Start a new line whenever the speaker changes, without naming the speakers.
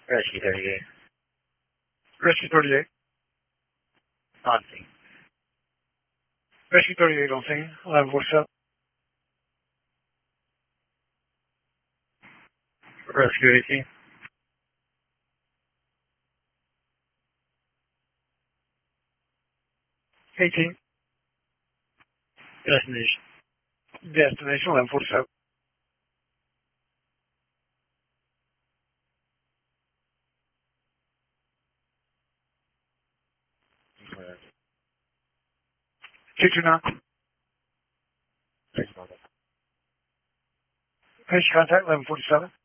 Rescue 38.
Rescue 38.
On scene.
Rescue 38 on scene. 1147.
Rescue 18. Destination.
Destination 1147.
Uh,
229.
Thanks, Mama.
Patient contact 1147.